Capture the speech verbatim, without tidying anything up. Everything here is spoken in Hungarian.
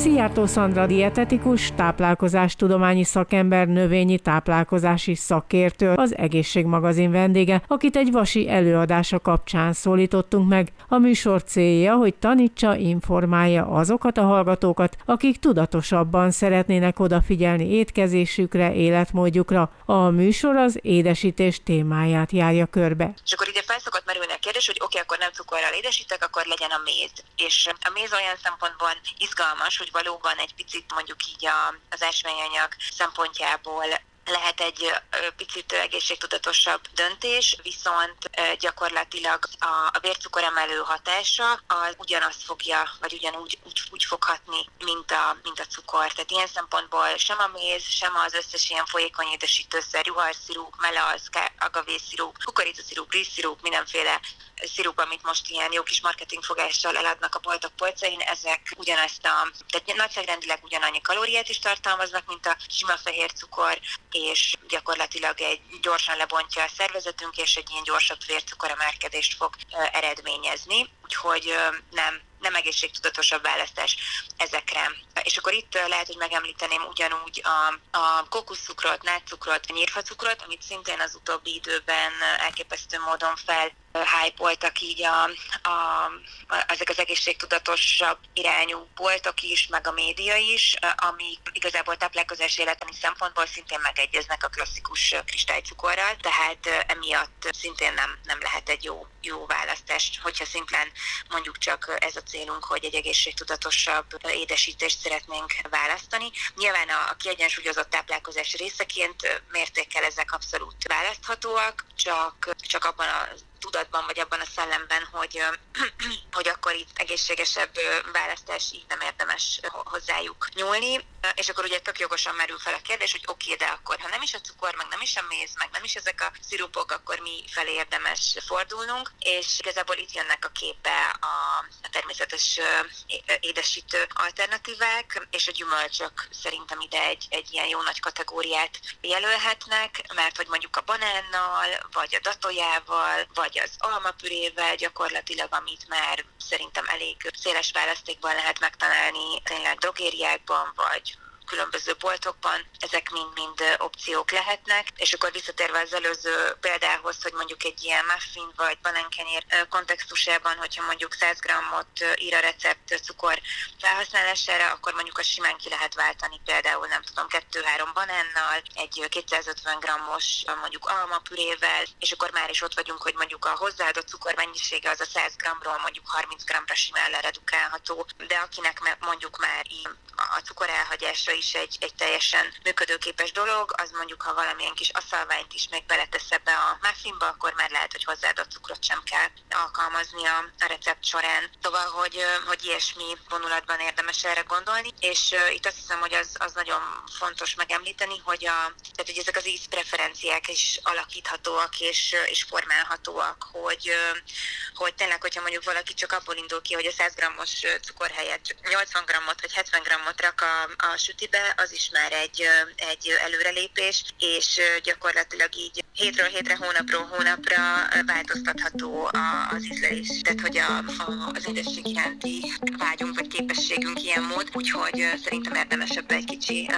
Szijjártó Szandra dietetikus, táplálkozástudományi szakember, növényi táplálkozási szakértő, az Egészségmagazin vendége, akit egy vasi előadása kapcsán szólítottunk meg. A műsor célja, hogy tanítsa, informálja azokat a hallgatókat, akik tudatosabban szeretnének odafigyelni étkezésükre, életmódjukra. A műsor az édesítés témáját járja körbe. És akkor ide felszokott merülni a kérdés, hogy oké, okay, akkor nem cukorral édesítek, akkor legyen a méz. És a méz olyan szempontból izgalmas, hogy valóban egy picit mondjuk így az ásványanyag szempontjából lehet egy picit egészségtudatosabb döntés, viszont gyakorlatilag a vércukoremelő hatása az ugyanazt fogja, vagy ugyanúgy úgy, úgy fog hatni, mint a, mint a cukor. Tehát ilyen szempontból sem a méz, sem az összes ilyen folyékony édesítőszer, juharszirup, melaz, agavészirup, kukoricaszirup, rizszirup, mindenféle szirup, amit most ilyen jó kis marketingfogással eladnak a boltok polcain, ezek ugyanazt a, tehát nagyságrendileg ugyanannyi kalóriát is tartalmaznak, mint a sima fehér cukor, és gyakorlatilag egy gyorsan lebontja a szervezetünk, és egy ilyen gyorsabb vércukoremelkedést fog eredményezni, úgyhogy nem nem egészségtudatosabb választás ezekre. És akkor itt lehet, hogy megemlíteném ugyanúgy a, a kókuszcukrot, nátscukrot, nyírfacukrot, amit szintén az utóbbi időben elképesztő módon fel hype-oltak így a, a, ezek az egészségtudatosabb irányú boltok is, meg a média is, amik igazából táplálkozási életeni szempontból szintén megegyeznek a klasszikus kristálycukorral, tehát emiatt szintén nem, nem lehet egy jó, jó választás, hogyha szimplán mondjuk csak ez a célunk, hogy egy egészségtudatosabb édesítést szeretnénk választani. Nyilván a, a kiegyensúlyozott táplálkozás részeként mértékkel ezek abszolút választhatóak, csak, csak abban a tudatban, vagy abban a szellemben, hogy, hogy akkor itt egészségesebb választás, így nem érdemes hozzájuk nyúlni. És akkor ugye tök jogosan merül fel a kérdés, hogy oké, okay, de akkor ha nem is a cukor, meg nem is a méz, meg nem is ezek a szirupok, akkor mi felé érdemes fordulnunk. És igazából itt jönnek a képbe a, a természetes édesítő alternatívák, és a gyümölcsök szerintem ide egy, egy ilyen jó nagy kategóriát jelölhetnek, mert hogy mondjuk a banánnal, vagy a datójával, vagy az almapürével gyakorlatilag, amit már szerintem elég széles választékban lehet megtalálni, tényleg drogériákban, vagy különböző boltokban, ezek mind-mind opciók lehetnek, és akkor visszatérve az előző példához, hogy mondjuk egy ilyen muffin vagy banánkenyér kontextusában, hogyha mondjuk száz grammot ír a recept cukor felhasználására, akkor mondjuk azt simán ki lehet váltani például, nem tudom, kettő-három banánnal, egy kétszázötven grammos mondjuk almapürével, és akkor már is ott vagyunk, hogy mondjuk a hozzáadott cukor mennyisége az a száz grammról mondjuk harminc grammra simán leredukálható, de akinek mondjuk már a cukor elhagyásra is egy, egy teljesen működőképes dolog, az mondjuk, ha valamilyen kis aszalványt is még beletesz ebbe a muffinba, akkor már lehet, hogy hozzáadott cukrot sem kell alkalmazni a, a recept során. Szóval, hogy, hogy ilyesmi vonulatban érdemes erre gondolni, és uh, itt azt hiszem, hogy az, az nagyon fontos megemlíteni, hogy, a, tehát, hogy ezek az ízpreferenciák is alakíthatóak és, és formálhatóak, hogy, uh, hogy tényleg, hogyha mondjuk valaki csak abból indul ki, hogy a száz grammos cukor helyett nyolcvan grammot vagy hetven grammot rak a, a sütibe, az is már egy, egy előrelépés, és gyakorlatilag így hétről hétre, hónapról hónapra változtatható az ízlelés. Tehát, hogy a, a, az édesség iránti vágyunk vagy képességünk ilyen mód, úgyhogy szerintem érdemes ebbe egy kicsi